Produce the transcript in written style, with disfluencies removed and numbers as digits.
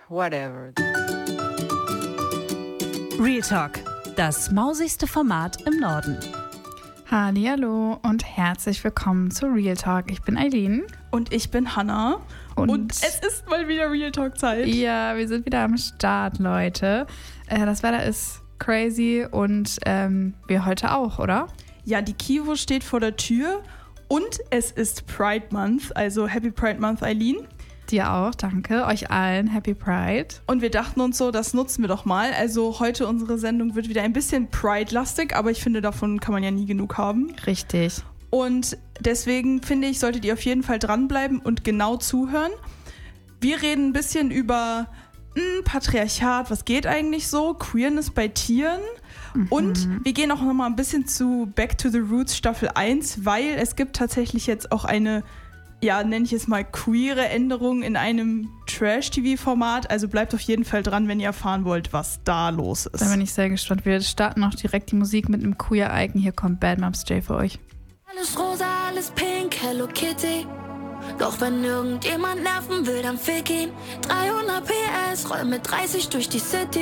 whatever. Real Talk, das mausigste Format im Norden. Hallihallo und herzlich willkommen zu Real Talk. Ich bin Eileen. Und ich bin Hannah. Und es ist mal wieder Real Talk-Zeit. Ja, wir sind wieder am Start, Leute. Das Wetter ist crazy und wir heute auch, oder? Ja, die Kivo steht vor der Tür und es ist Pride Month, also Happy Pride Month, Eileen. Dir auch, danke. Euch allen Happy Pride. Und wir dachten uns so, das nutzen wir doch mal. Also heute unsere Sendung wird wieder ein bisschen Pride-lastig, aber ich finde, davon kann man ja nie genug haben. Richtig. Und deswegen finde ich, solltet ihr auf jeden Fall dranbleiben und genau zuhören. Wir reden ein bisschen über Patriarchat, was geht eigentlich so, Queerness bei Tieren. Und wir gehen auch noch mal ein bisschen zu Back to the Roots Staffel 1, weil es gibt tatsächlich jetzt auch eine, ja, nenne ich es mal, queere Änderung in einem Trash-TV-Format. Also bleibt auf jeden Fall dran, wenn ihr erfahren wollt, was da los ist. Da bin ich sehr gespannt. Wir starten auch direkt die Musik mit einem Queer-Icon. Hier kommt Bad Moms J für euch. Alles rosa, alles pink, Hello Kitty. Doch wenn irgendjemand nerven will, dann fick ihn. 300 PS, roll mit 30 durch die City.